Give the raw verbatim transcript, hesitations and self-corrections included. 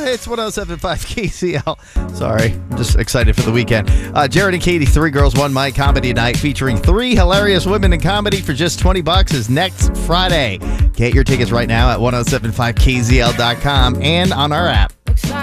It's one oh seven point five K Z L. Sorry, I'm just excited for the weekend. Uh, Jared and Katie, Three Girls, One Mic Comedy Night, featuring three hilarious women in comedy for just twenty bucks is next Friday. Get your tickets right now at ten seventy-five K Z L dot com and on our app.